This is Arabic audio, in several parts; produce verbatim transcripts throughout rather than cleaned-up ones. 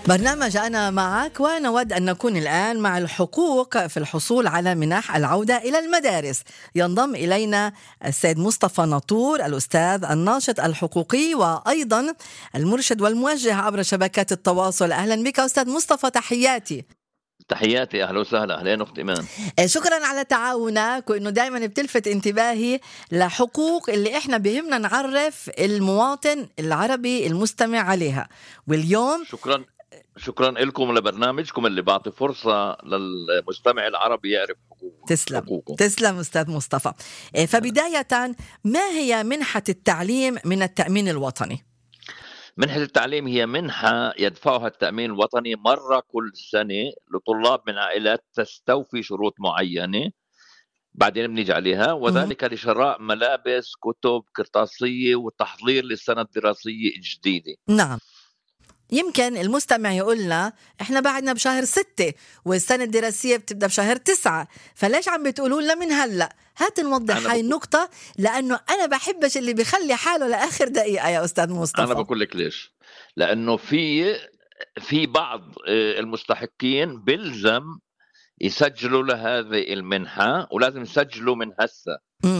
برنامج أنا معك، ونود أن نكون الآن مع الحقوق في الحصول على منح العودة إلى المدارس. ينضم إلينا السيد مصطفى ناطور، الأستاذ الناشط الحقوقي وأيضا المرشد والموجه عبر شبكات التواصل. أهلا بك أستاذ مصطفى، تحياتي. تحياتي، أهلا وسهلا. أهلين أخت إيمان. شكرا على تعاونك، وإنه دائما بتلفت انتباهي لحقوق اللي إحنا بهمنا نعرف المواطن العربي المستمع عليها. واليوم شكرا شكرا لكم ولبرنامجكم اللي بعطي فرصة للمستمع العربي يعرف حقوقه. تسلم حقوقه. تسلم أستاذ مصطفى. فبداية، ما هي منحة التعليم من التأمين الوطني؟ منحة التعليم هي منحة يدفعها التأمين الوطني مرة كل سنة لطلاب من عائلات تستوفي شروط معينة، بعدين بنيجي عليها، وذلك لشراء ملابس، كتب، كرطاسية وتحضير للسنة الدراسية الجديدة. نعم. يمكن المستمع يقولنا إحنا بعدنا بشهر ستة والسنة الدراسية بتبدأ بشهر تسعة، فليش عم بتقولوا لنا من هلأ؟ هات نوضح هاي النقطة، لأنه أنا بحبش اللي بيخلي حاله لآخر دقيقة يا أستاذ مصطفى. أنا بقول لك ليش. لأنه في في بعض المستحقين بلزم يسجلوا لهذه المنحة، ولازم يسجلوا من هسه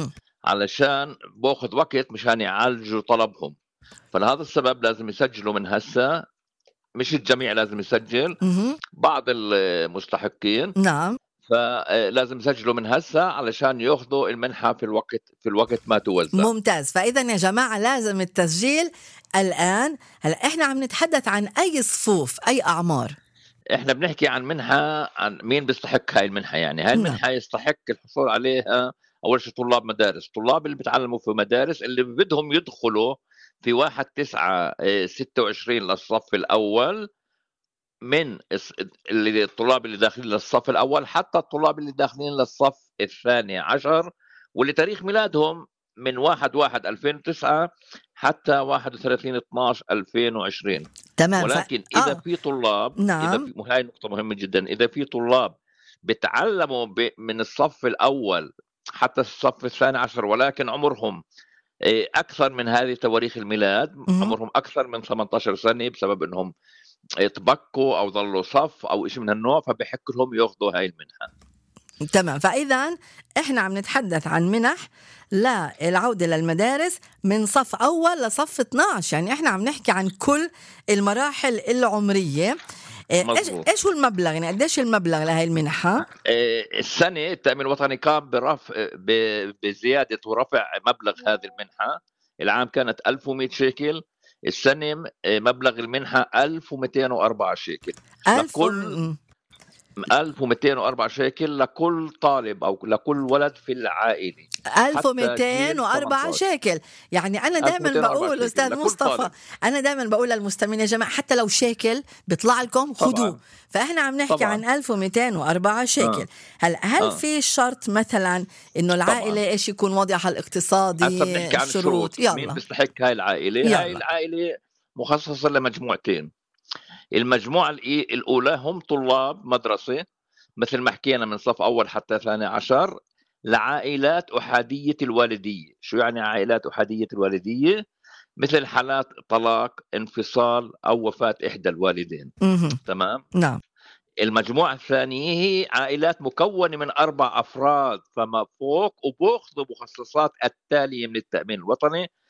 علشان باخذ وقت مشان يعالجوا طلبهم. فلهذا السبب لازم يسجلوا من هسه، مش الجميع لازم يسجل، مم. بعض المستحقين. نعم. فلازم يسجلوا من هسه علشان ياخذوا المنحة في الوقت في الوقت ما توزع. ممتاز. فإذا يا جماعة لازم التسجيل الآن. هلا إحنا عم نتحدث عن أي صفوف، أي أعمار؟ احنا بنحكي عن منحة، عن مين بيستحق هاي المنحة. يعني هاي المنحة يستحق الحصول عليها أول شيء طلاب مدارس، طلاب اللي بتعلموا في مدارس اللي بدهم يدخلوا في واحد تسعة ستة وعشرين للصف الأول، من اللي الطلاب اللي داخلين للصف الأول حتى الطلاب اللي داخلين للصف الثاني عشر، واللي تاريخ ميلادهم من واحد واحد ألفين وتسعة حتى واحد وثلاثين اثناشر ألفين وعشرين. تمام. ولكن ف... إذا آه. في طلاب نعم. إذا في... هاي نقطة مهمة جدا، إذا في طلاب بتعلموا ب... من الصف الأول حتى الصف الثاني عشر، ولكن عمرهم أكثر من هذه تواريخ الميلاد، م- عمرهم أكثر من ثمانية عشر سنة، بسبب أنهم يتبقوا أو ظلوا صف أو إشي من هالنوع، فبحق لهم يأخذوا هاي المنحة. تمام. فإذا إحنا عم نتحدث عن منح للعودة للمدارس من صف أول لصف اثناشر، يعني إحنا عم نحكي عن كل المراحل العمرية. إيش إيش هو المبلغ؟ يعني قديش المبلغ لهي المنحة؟ السنة التأمين الوطني قام برفع بزيادة ورفع مبلغ هذه المنحة. العام كانت ألف ومئة شيكل، السنة مبلغ المنحة ألف ومئتين وأربعة شيكل. ألف لكل ألف ومئتين وأربعة شيكل لكل طالب أو لكل ولد في العائلة. ألف ومئتين وأربعة شيكل. يعني أنا دائما بقول أستاذ مصطفى، أنا دائما بقول للمستمعين يا جماعة حتى لو شيكل بيطلع لكم خذوه. فإحنا عم نحكي طبعاً عن ألف ومئتين وأربعة شيكل. آه. هل هل آه. في شرط مثلا إنه العائلة طبعاً إيش يكون وضعها الاقتصادي؟ بنحكي عن الشروط. مين بيستحق هاي العائلة؟ يلا. هاي العائلة مخصصة لمجموعتين. المجموعة الأولى هم طلاب مدرسة، مثل ما حكينا من صف أول حتى ثاني عشر، لعائلات أحادية الوالدية. شو يعني عائلات أحادية الوالدية؟ مثل حالات طلاق، انفصال، أو وفاة إحدى الوالدين. تمام؟ نعم. المجموعة الثانية هي عائلات مكونة من أربع أفراد فما فوق، وبأخذوا مخصصات التالية من التأمين الوطني.